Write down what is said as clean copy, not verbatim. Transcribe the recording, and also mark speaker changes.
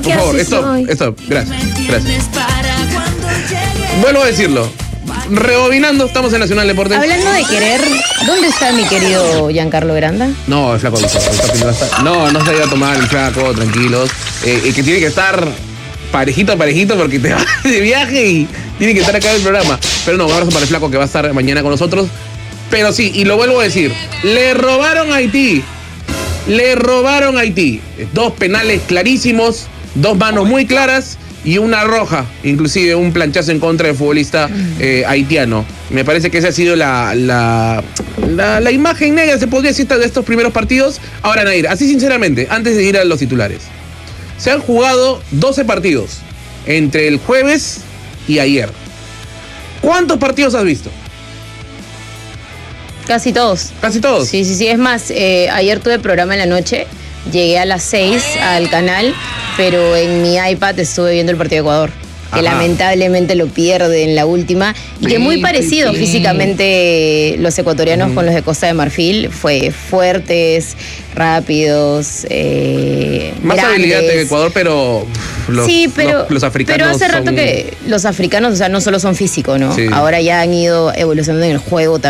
Speaker 1: por favor, stop. Gracias. Vuelvo a decirlo. Rebobinando, estamos en Nacional Deportes.
Speaker 2: Hablando de querer, ¿dónde está mi querido Giancarlo Granda?
Speaker 1: No, el flaco avisó. No se ha ido a tomar el flaco, tranquilos. Que tiene que estar parejito porque te vas de viaje y tiene que estar acá en el programa. Pero no, un abrazo para el flaco que va a estar mañana con nosotros. Pero sí, y lo vuelvo a decir, le robaron a Haití. 2 penales clarísimos, 2 manos muy claras y una roja, inclusive un planchazo en contra del futbolista haitiano. Me parece que esa ha sido la imagen negra, se podría decir, de estos primeros partidos. Ahora, Nair, así sinceramente, antes de ir a los titulares, se han jugado 12 partidos entre el jueves y ayer. ¿Cuántos partidos has visto?
Speaker 2: Casi todos.
Speaker 1: ¿Casi todos?
Speaker 2: Sí. Es más, ayer tuve programa en la noche, llegué a las 6 al canal, pero en mi iPad estuve viendo el partido de Ecuador, que lamentablemente lo pierde en la última, y que muy parecido físicamente los ecuatorianos con los de Costa de Marfil, fue fuertes, rápidos,
Speaker 1: más
Speaker 2: grandes.
Speaker 1: habilidad de Ecuador, pero los africanos.
Speaker 2: Pero hace rato que los africanos, o sea, no solo son físicos, ¿no?
Speaker 1: Sí.
Speaker 2: Ahora ya han ido evolucionando en el juego también.